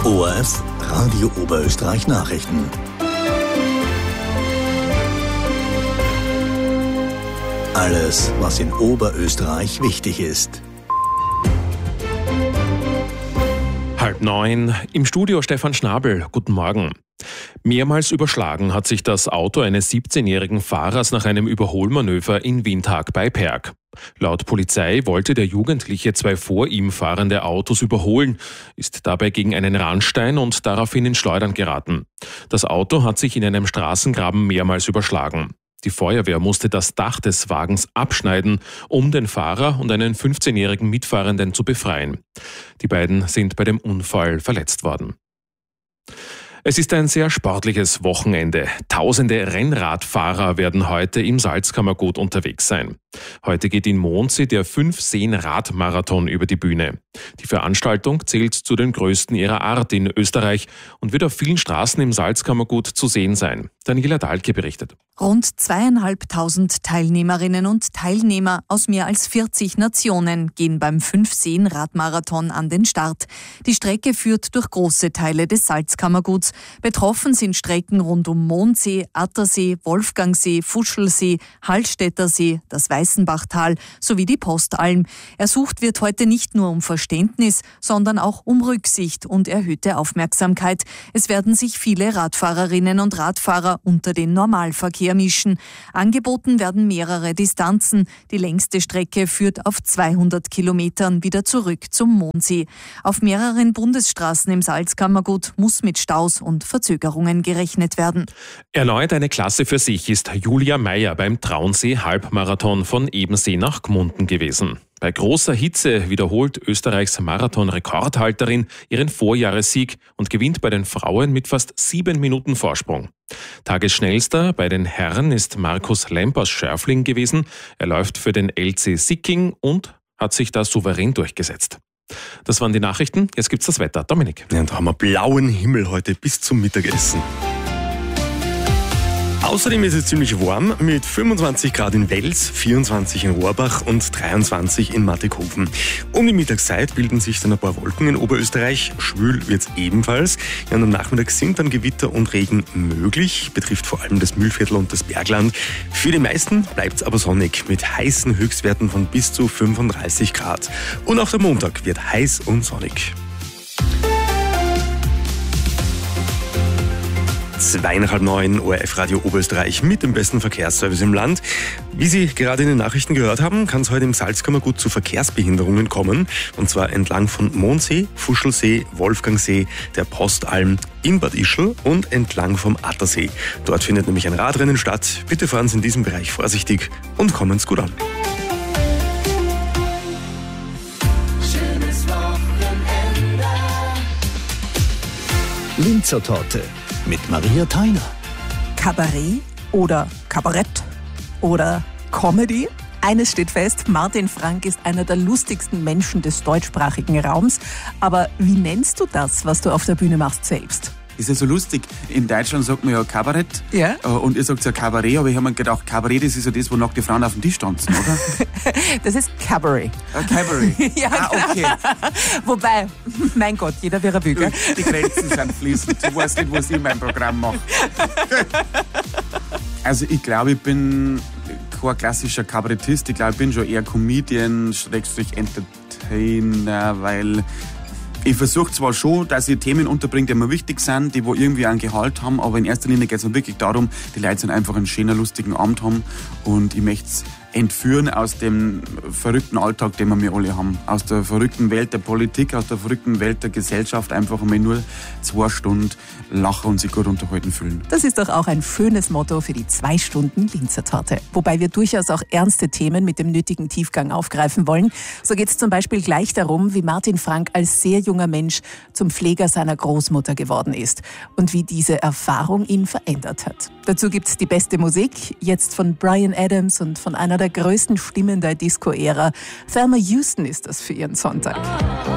ORF Radio Oberösterreich Nachrichten. Alles, was in Oberösterreich wichtig ist. 8:30 im Studio Stefan Schnabel. Guten Morgen. Mehrmals überschlagen hat sich das Auto eines 17-jährigen Fahrers nach einem Überholmanöver in Windhag bei Perg. Laut Polizei wollte der Jugendliche zwei vor ihm fahrende Autos überholen, ist dabei gegen einen Randstein und daraufhin ins Schleudern geraten. Das Auto hat sich in einem Straßengraben mehrmals überschlagen. Die Feuerwehr musste das Dach des Wagens abschneiden, um den Fahrer und einen 15-jährigen Mitfahrenden zu befreien. Die beiden sind bei dem Unfall verletzt worden. Es ist ein sehr sportliches Wochenende. Tausende Rennradfahrer werden heute im Salzkammergut unterwegs sein. Heute geht in Mondsee der 5-Seen-Radmarathon über die Bühne. Die Veranstaltung zählt zu den größten ihrer Art in Österreich und wird auf vielen Straßen im Salzkammergut zu sehen sein. Daniela Dahlke berichtet. Rund 2.500 Teilnehmerinnen und Teilnehmer aus mehr als 40 Nationen gehen beim 5-Seen-Radmarathon an den Start. Die Strecke führt durch große Teile des Salzkammerguts. Betroffen sind Strecken rund um Mondsee, Attersee, Wolfgangsee, Fuschlsee, Hallstättersee, das Weißenbachtal sowie die Postalm. Ersucht wird heute nicht nur um Verständnis, sondern auch um Rücksicht und erhöhte Aufmerksamkeit. Es werden sich viele Radfahrerinnen und Radfahrer unter den Normalverkehr mischen. Angeboten werden mehrere Distanzen. Die längste Strecke führt auf 200 Kilometern wieder zurück zum Mondsee. Auf mehreren Bundesstraßen im Salzkammergut muss mit Staus und Verzögerungen gerechnet werden. Erneut eine Klasse für sich ist Julia Meyer beim Traunsee-Halbmarathon von Ebensee nach Gmunden gewesen. Bei großer Hitze wiederholt Österreichs Marathon-Rekordhalterin ihren Vorjahressieg und gewinnt bei den Frauen mit fast 7 Minuten Vorsprung. Tagesschnellster bei den Herren ist Markus Lemp aus Schörfling gewesen. Er läuft für den LC Sicking und hat sich da souverän durchgesetzt. Das waren die Nachrichten. Jetzt gibt's das Wetter. Dominik. Ja, und da haben wir blauen Himmel heute bis zum Mittagessen. Außerdem ist es ziemlich warm mit 25 Grad in Wels, 24 in Rohrbach und 23 in Mattighofen. Um die Mittagszeit bilden sich dann ein paar Wolken in Oberösterreich. Schwül wird es ebenfalls. Ja, und am Nachmittag sind dann Gewitter und Regen möglich. Betrifft vor allem das Mühlviertel und das Bergland. Für die meisten bleibt es aber sonnig mit heißen Höchstwerten von bis zu 35 Grad. Und auch der Montag wird heiß und sonnig. 8:30 ORF Radio Oberösterreich mit dem besten Verkehrsservice im Land. Wie Sie gerade in den Nachrichten gehört haben, kann es heute im Salzkammergut zu Verkehrsbehinderungen kommen. Und zwar entlang von Mondsee, Fuschlsee, Wolfgangsee, der Postalm in Bad Ischl und entlang vom Attersee. Dort findet nämlich ein Radrennen statt. Bitte fahren Sie in diesem Bereich vorsichtig und kommen Sie gut an. Schönes Wochenende. Linzer Torte mit Maria Theiner. Kabarett oder Kabarett oder Comedy? Eines steht fest, Martin Frank ist einer der lustigsten Menschen des deutschsprachigen Raums. Aber wie nennst du das, was du auf der Bühne machst, selbst? Ist ja so lustig. In Deutschland sagt man ja Kabarett. Ja. Und ihr sagt ja Kabarett, aber ich habe mir gedacht, Kabarett, das ist ja das, wo nackte Frauen auf dem Tisch tanzen, oder? Das ist Cabaret. Cabaret. Ja, okay. Wobei, mein Gott, jeder wie er will, gell? Die Grenzen sind fließend. Du weißt nicht, was ich in meinem Programm mache. Also ich glaube, ich bin kein klassischer Kabarettist. Ich glaube, ich bin schon eher Comedian, Entertainer, weil ich versuche zwar schon, dass ich Themen unterbringe, die mir wichtig sind, die wo irgendwie einen Gehalt haben, aber in erster Linie geht es mir wirklich darum, die Leute sollen einfach einen schönen, lustigen Abend haben und ich möchte es entführen aus dem verrückten Alltag, den wir mir alle haben. Aus der verrückten Welt der Politik, aus der verrückten Welt der Gesellschaft, einfach einmal nur 2 Stunden lachen und sich gut unterhalten fühlen. Das ist doch auch ein schönes Motto für die 2 Stunden Linzer Torte. Wobei wir durchaus auch ernste Themen mit dem nötigen Tiefgang aufgreifen wollen. So geht es zum Beispiel gleich darum, wie Martin Frank als sehr junger Mensch zum Pfleger seiner Großmutter geworden ist und wie diese Erfahrung ihn verändert hat. Dazu gibt es die beste Musik, jetzt von Bryan Adams und von einer der größten Stimmen der Disco-Ära. Thelma Houston ist das für ihren Sonntag.